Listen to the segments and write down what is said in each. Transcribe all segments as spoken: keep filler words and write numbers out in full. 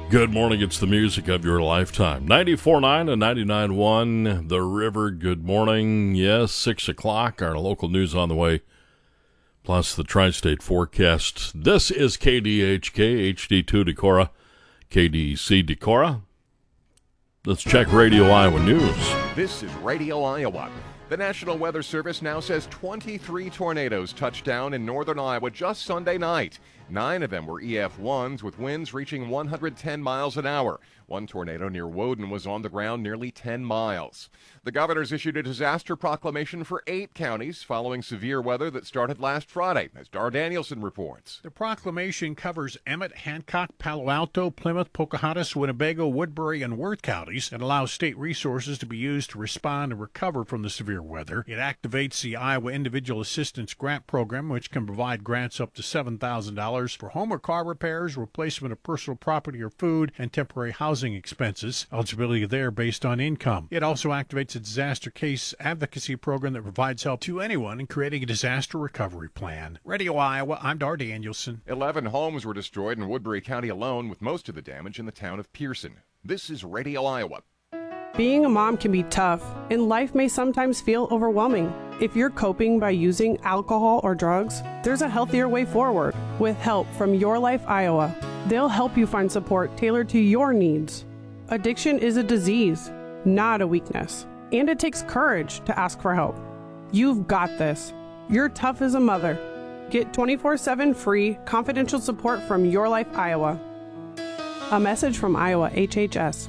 Good morning. It's the music of your lifetime. ninety-four point nine and ninety-nine point one, The River. Good morning. Yes, six o'clock. Our local news on the way, plus the tri-state forecast. This is K D H K, H D two Decorah, K D C Decorah. Let's check Radio Iowa News. This is Radio Iowa. The National Weather Service now says twenty-three tornadoes touched down in northern Iowa just Sunday night. Nine of them were E F ones with winds reaching one hundred ten miles an hour. One tornado near Woden was on the ground nearly ten miles. The governor's issued a disaster proclamation for eight counties following severe weather that started last Friday, as Dar Danielson reports. The proclamation covers Emmett, Hancock, Palo Alto, Plymouth, Pocahontas, Winnebago, Woodbury, and Worth counties and allows state resources to be used to respond and recover from the severe weather. It activates the Iowa Individual Assistance Grant Program, which can provide grants up to seven thousand dollars for home or car repairs, replacement of personal property or food, and temporary housing expenses. Eligibility there based on income. It also activates a disaster case advocacy program that provides help to anyone in creating a disaster recovery plan. Radio Iowa, I'm Dar Danielson. Eleven homes were destroyed in Woodbury County alone, with most of the damage in the town of Pearson. This is Radio Iowa. Being a mom can be tough, and life may sometimes feel overwhelming. If you're coping by using alcohol or drugs, there's a healthier way forward. With help from Your Life Iowa, they'll help you find support tailored to your needs. Addiction is a disease, not a weakness, and it takes courage to ask for help. You've got this. You're tough as a mother. Get twenty-four seven free confidential support from Your Life Iowa. A message from Iowa H H S.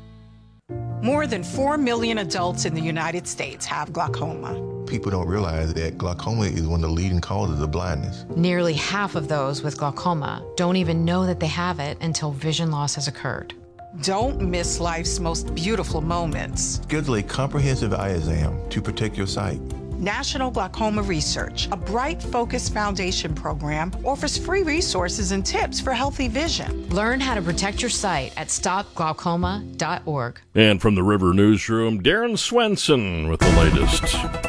More than four million adults in the United States have glaucoma. People don't realize that glaucoma is one of the leading causes of blindness. Nearly half of those with glaucoma don't even know that they have it until vision loss has occurred. Don't miss life's most beautiful moments. Schedule a comprehensive eye exam to protect your sight. National Glaucoma Research, a Bright Focus Foundation program, offers free resources and tips for healthy vision. Learn how to protect your sight at stop glaucoma dot org. And from the River Newsroom, Darren Swenson with the latest.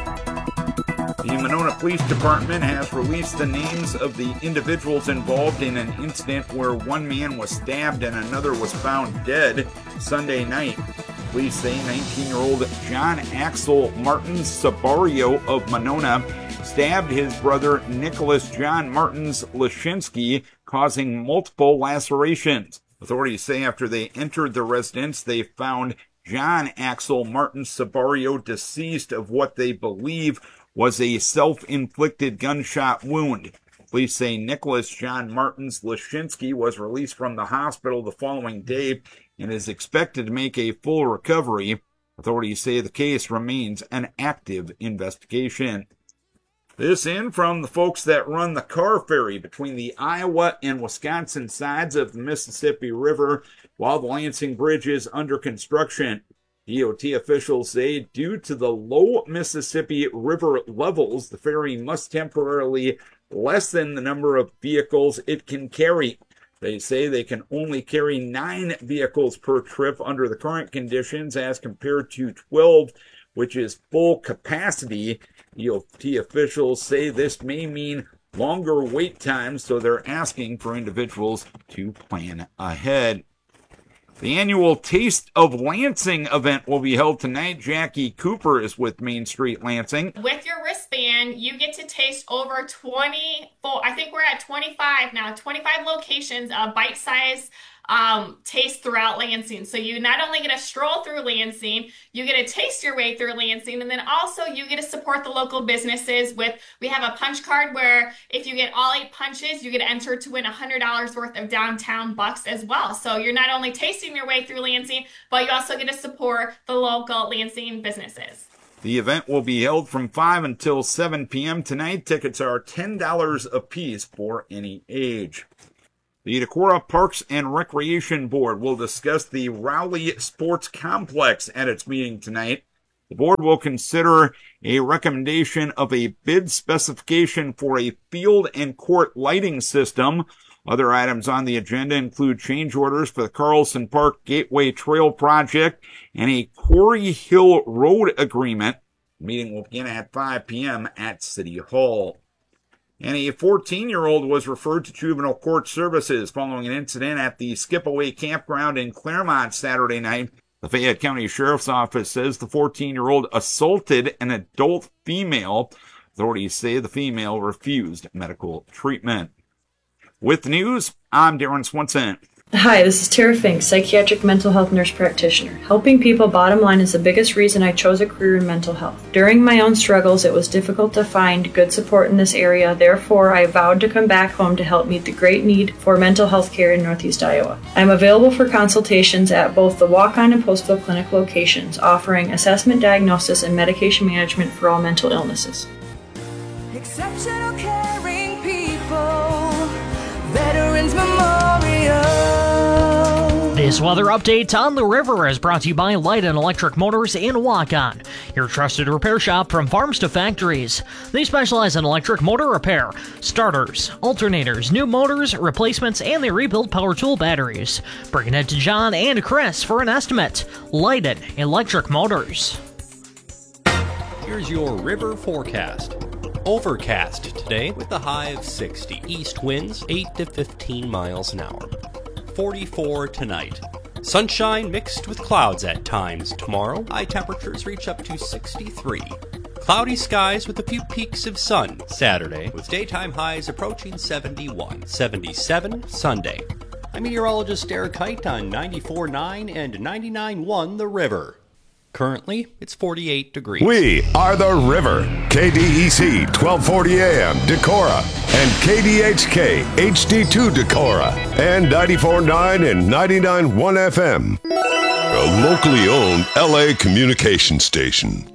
The Monona Police Department has released the names of the individuals involved in an incident where one man was stabbed and another was found dead Sunday night. Police say nineteen-year-old John Axel Martins Sabario of Monona stabbed his brother Nicholas John Martins Lashinsky, causing multiple lacerations. Authorities say after they entered the residence, they found John Axel Martins Sabario deceased of what they believe was a self-inflicted gunshot wound. Police say Nicholas John Martins Lashinsky was released from the hospital the following day and is expected to make a full recovery. Authorities say the case remains an active investigation. This in from the folks that run the car ferry between the Iowa and Wisconsin sides of the Mississippi River while the Lansing Bridge is under construction. D O T officials say due to the low Mississippi River levels, the ferry must temporarily lessen the number of vehicles it can carry. They say they can only carry nine vehicles per trip under the current conditions as compared to twelve, which is full capacity. D O T officials say this may mean longer wait times, so they're asking for individuals to plan ahead. The annual Taste of Lansing event will be held tonight. Jackie Cooper is with Main Street Lansing. With your wristband, you get to taste over twenty-four, I think we're at twenty-five now, twenty-five locations of bite-sized um, taste throughout Lansing. So you not only get to stroll through Lansing, you get to taste your way through Lansing, and then also you get to support the local businesses with, we have a punch card where if you get all eight punches, you get entered to win one hundred dollars worth of downtown bucks as well. So you're not only tasting your way through Lansing, but you also get to support the local Lansing businesses. The event will be held from five until seven p.m. tonight. Tickets are ten dollars a piece for any age. The Decorah Parks and Recreation Board will discuss the Rowley Sports Complex at its meeting tonight. The board will consider a recommendation of a bid specification for a field and court lighting system. Other items on the agenda include change orders for the Carlson Park Gateway Trail Project and a Quarry Hill Road agreement. The meeting will begin at five p.m. at City Hall. And a fourteen-year-old was referred to juvenile court services following an incident at the Skipaway Campground in Claremont Saturday night. The Fayette County Sheriff's Office says the fourteen-year-old assaulted an adult female. Authorities say the female refused medical treatment. With the news, I'm Darren Swenson. Hi, this is Tara Fink, psychiatric mental health nurse practitioner. Helping people, bottom line, is the biggest reason I chose a career in mental health. During my own struggles, it was difficult to find good support in this area. Therefore, I vowed to come back home to help meet the great need for mental health care in Northeast Iowa. I'm available for consultations at both the Walk-On and Postville Clinic locations, offering assessment, diagnosis, and medication management for all mental illnesses. Exceptional caring people, Veterans Memorial. This weather update on the river is brought to you by Light and Electric Motors in Walk-On, your trusted repair shop from farms to factories. They specialize in electric motor repair, starters, alternators, new motors, replacements, and they rebuild power tool batteries. Bring it to John and Chris for an estimate. Light and Electric Motors. Here's your river forecast. Overcast today with a high of sixty. East winds eight to fifteen miles an hour. forty-four tonight. Sunshine mixed with clouds at times tomorrow. High temperatures reach up to sixty-three. Cloudy skies with a few peaks of sun Saturday, with daytime highs approaching seventy-one. seventy-seven Sunday. I'm meteorologist Eric Height on ninety-four point nine and ninety-nine point one The River. Currently, it's forty-eight degrees. We are The River. K D E C twelve forty A M Decorah and K D H K H D two Decorah and ninety-four point nine and ninety-nine point one F M. A locally owned L A communication station.